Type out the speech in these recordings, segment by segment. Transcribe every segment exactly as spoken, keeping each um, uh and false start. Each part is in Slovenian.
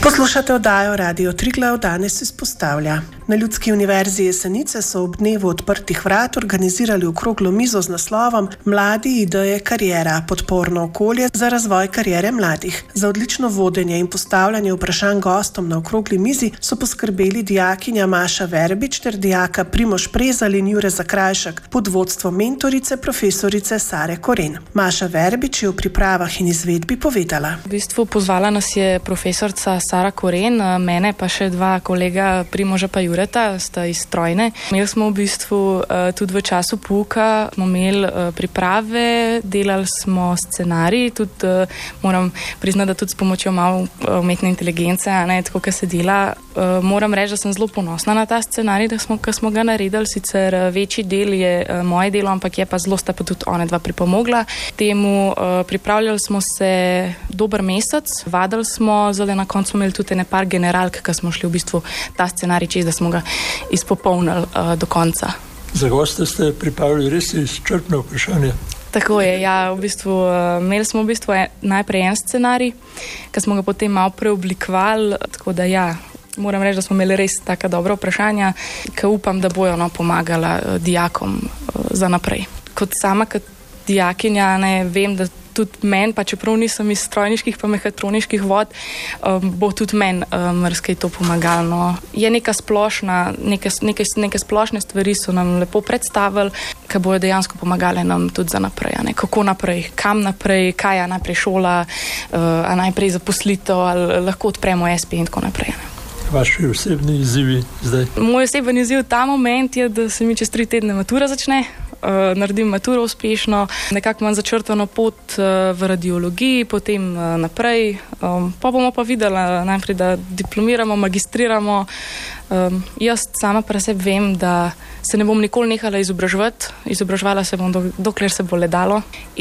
Poslušate oddajo Radio Triglav, danes izpostavlja. Na Ljudski univerzi Jesenice so ob dnevu odprtih vrat organizirali okroglo mizo z naslovom Mladi, ideje, kariera, podporno okolje za razvoj kariere mladih. Za odlično vodenje in postavljanje vprašanj gostom na okrogli mizi so poskrbeli dijakinja Maša Verbič ter dijaka Primož Prezal in Jure Zakrajšek pod vodstvom mentorice profesorice Sare Koren. Maša Verbič je v pripravah in izvedbi povedala. V bistvu pozvala nas je profesorica Sara Koren, mene pa še dva kolega Primoža pa Jureta, sta iz Trojne. Imeli smo v bistvu tudi v času pouka, smo imeli priprave, delali smo scenarij, tudi moram priznati, da tudi s pomočjo malo umetne inteligence, a ne, tako, kaj se dela. Moram reči, da sem zelo ponosna na ta scenarij, da smo, ko smo ga naredili, sicer večji del je moje delo, ampak je pa zelo sta pa tudi one dva pripomogla. Temu pripravljali smo se dober mesec, vadili smo, zdaj na koncu imeli tudi ne par generalk, ki smo šli v bistvu ta scenarij čez, da smo ga izpopolnili uh, do konca. Za goste ste pripravili res izčrpno vprašanje. Tako je, ja, v bistvu uh, imeli smo v bistvu en, najprej en scenarij, ki smo ga potem malo preoblikovali, tako da ja, moram reči, da smo imeli res taka dobra vprašanja, ki upam, da bojo no, pomagala uh, dijakom uh, za naprej. Kot sama, kot dijakinja, ne vem, da tudi meni, pa čeprav nisem iz strojniških pa mehatroniških vod, um, bo tudi meni um, marsikaj to pomagalo. No. Je neka splošna, neke, neke, neke splošne stvari so nam lepo predstavili, ki bojo dejansko pomagale nam tudi za naprej. Ne. Kako naprej, kam naprej, kaj je najprej šola, uh, a najprej zaposlitev, ali lahko odpremo es pe in tako naprej. Ne. Vaši osebni izzivi zdaj? Moj osebni izziv ta moment je, da se mi čez tri tedne matura začne. Uh, naredim maturo uspešno, nekako imam začrtano pot uh, v radiologiji, potem uh, naprej. Um, pa bomo pa videli najprej, da diplomiramo, magistriramo. Um, jaz sama pre sebi vem, da se ne bom nikoli nehala izobraževati. Izobraževala se bom, do, dokler se bo le dalo.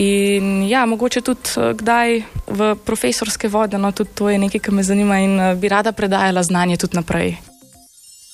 In ja, mogoče tudi uh, kdaj v profesorske vode, no tudi to je nekaj, kar me zanima in uh, bi rada predajala znanje tudi naprej.